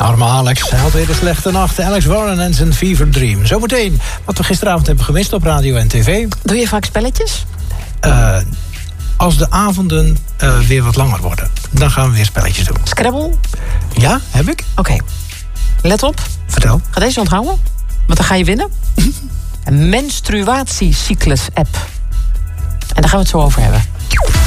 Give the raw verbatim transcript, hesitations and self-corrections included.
Arme Alex, hij had weer de slechte nacht. Alex Warren en zijn Fever Dream. Zometeen wat we gisteravond hebben gemist op radio en tv. Doe je vaak spelletjes? Uh, als de avonden uh, weer wat langer worden, dan gaan we weer spelletjes doen. Scrabble? Ja, heb ik. Oké. Okay. Let op. Vertel. Ga deze onthouden, want dan ga je winnen. Een menstruatiecyclus-app. En daar gaan we het zo over hebben.